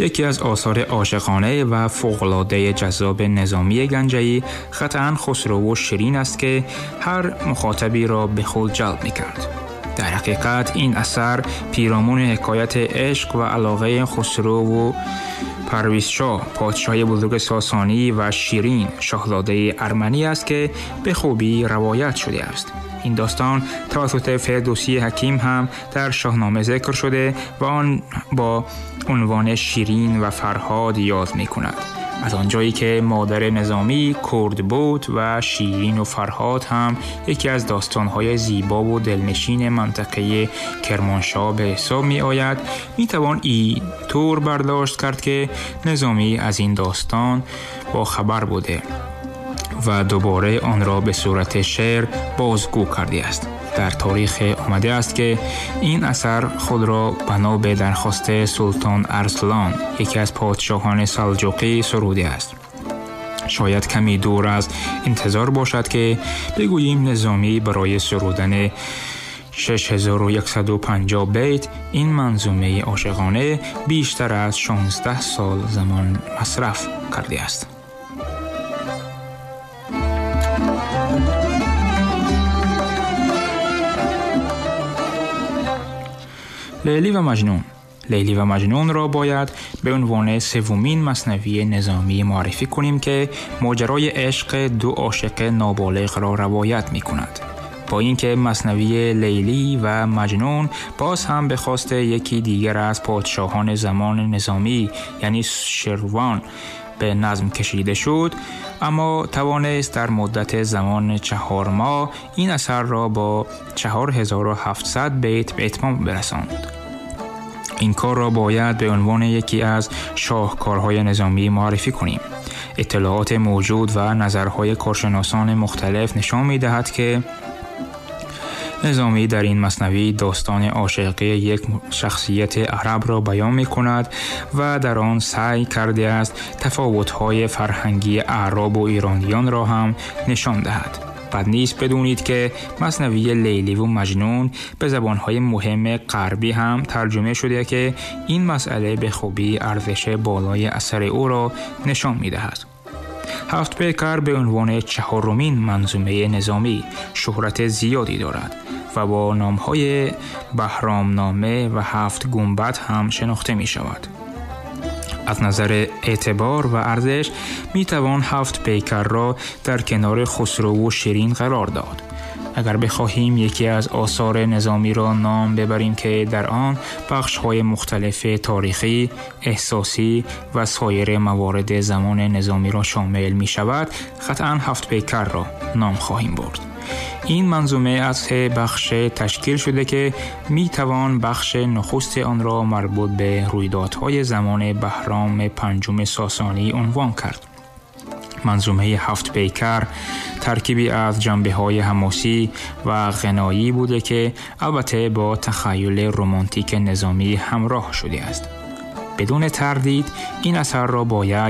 یکی از آثار عاشقانه و فوق‌العاده جذاب نظامی گنجوی قطعاً خسرو و شیرین است که هر مخاطبی را به خود جلب می‌کرد. در حقیقت این اثر پیرامون حکایت عشق و علاقه خسرو و پرویزشاه پادشاه بزرگ ساسانی و شیرین شاهزاده ارمنی است که به خوبی روایت شده است. این داستان توسط فردوسی حکیم هم در شاهنامه ذکر شده و آن با عنوان شیرین و فرهاد یاد می کند. از آنجایی که مادر نظامی کرد بود و شیرین و فرهاد هم یکی از داستان‌های زیبا و دلنشین منطقه کرمانشاه به حساب می آید، می توان این طور برداشت کرد که نظامی از این داستان با خبر بوده و دوباره آن را به صورت شعر بازگو کرده است. در تاریخ آمده است که این اثر خود را بنا به درخواست سلطان ارسلان یکی از پادشاهان سلجوقی سروده است. شاید کمی دور از انتظار باشد که بگوییم نظامی برای سرودن 6150 بیت این منظومه عاشقانه بیشتر از 16 سال زمان مصرف کرده است. لیلی و مجنون. لیلی و مجنون را باید به عنوان سومین مثنوی نظامی معرفی کنیم که ماجرای عشق دو عاشق نابالغ را روایت می کند. با اینکه مثنوی لیلی و مجنون باز هم به خواست یکی دیگر از پادشاهان زمان نظامی یعنی شیروان به نظم کشیده شد، اما توانست در مدت زمان 4 ماه این اثر را با 4700 بیت به اتمام برساند. این کار را باید به عنوان یکی از شاهکارهای نظامی معرفی کنیم. اطلاعات موجود و نظرهای کارشناسان مختلف نشان می‌دهد که نظامی در این مثنوی داستان عاشقی یک شخصیت عرب را بیان می‌کند و در آن سعی کرده است تفاوت‌های فرهنگی اعراب و ایرانیان را هم نشان دهد. بد نیست بدونید که مثنوی لیلی و مجنون به زبان‌های مهم غربی هم ترجمه شده که این مسئله به خوبی ارزش بالای اثر او را نشان می‌دهد. هفت پیکر به عنوان 4مین منظومه نظامی شهرت زیادی دارد و با نام‌های بهرامنامه و 7 گنبد هم شناخته می‌شود. از نظر اعتبار و ارزش می توان 7 پیکر را در کنار خسرو و شیرین قرار داد. اگر بخواهیم یکی از آثار نظامی را نام ببریم که در آن بخش‌های مختلف تاریخی، احساسی و سایر موارد زمان نظامی را شامل می شود، قطعاً 7 پیکر را نام خواهیم برد. این منظومه از 3 بخش تشکیل شده که می توان بخش نخست آن را مربوط به رویدادهای زمان بهرام 5 ساسانی عنوان کرد. منظومه 7 پیکر ترکیبی از جنبه‌های حماسی و غنایی بوده که البته با تخیل رمانتیک نظامی همراه شده است. بدون تردید این اثر را باید